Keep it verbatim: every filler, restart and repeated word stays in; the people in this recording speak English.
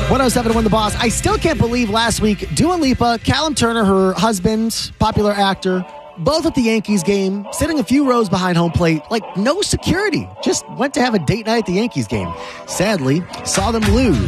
one oh seven to Win the Boss. I still can't believe last week Dua Lipa, Callum Turner, her husband, popular actor, both at the Yankees game, sitting a few rows behind home plate, like no security. Just went to have a date night at the Yankees game. Sadly, saw them lose.